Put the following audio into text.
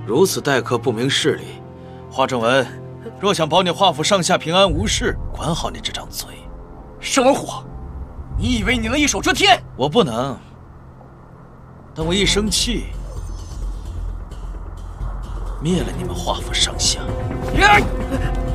如此待客不明事理，华正文，若想保你华府上下平安无事，管好你这张嘴。 盛文虎，你以为你能一手遮天？ 我不能，但我一生气，灭了你们华府上下。